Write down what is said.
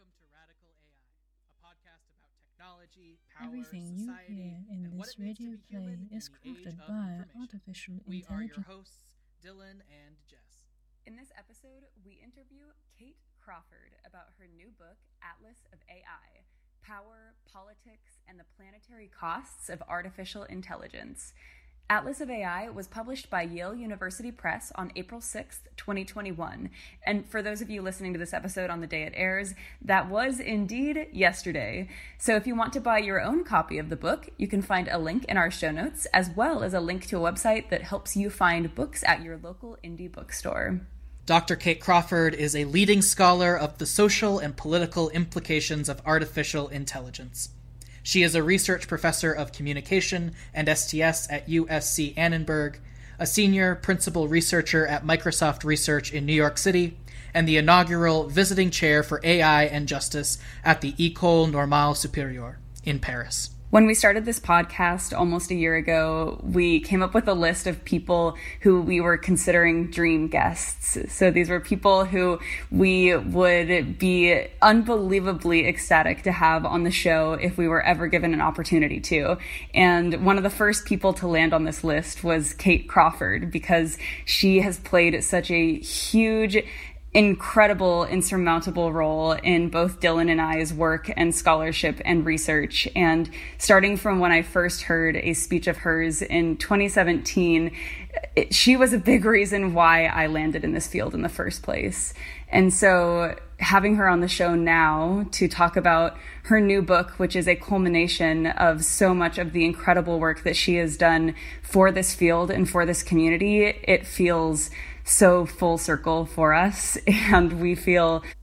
Welcome to Radical AI, a podcast about technology, power, Everything you society, hear in and what this it means to radio be human play is in the age crafted of by information. artificial We are your intelligence. hosts, Dylan and Jess. In this episode, we interview Kate Crawford about her new book, Atlas of AI: Power, Politics, and the Planetary Costs of Artificial Intelligence. Atlas of AI was published by Yale University Press on April 6th, 2021. And for those of you listening to this episode on the day it airs, that was indeed yesterday. So if you want to buy your own copy of the book, you can find a link in our show notes, as well as a link to a website that helps you find books at your local indie bookstore. Dr. Kate Crawford is a leading scholar of the social and political implications of artificial intelligence. She is a research professor of communication and STS at USC Annenberg, a senior principal researcher at Microsoft Research in New York City, and the inaugural visiting chair for AI and justice at the École Normale Supérieure in Paris. When we started this podcast almost a year ago, we came up with a list of people who we were considering dream guests. So these were people who we would be unbelievably ecstatic to have on the show if we were ever given an opportunity to. And one of the first people to land on this list was Kate Crawford, because she has played such a huge, incredible, insurmountable role in both Dylan and I's work and scholarship and research. And starting from when I first heard a speech of hers in 2017, she was a big reason why I landed in this field in the first place. And so having her on the show now to talk about her new book, which is a culmination of so much of the incredible work that she has done for this field and for this community, it feels so full circle for us, and we feel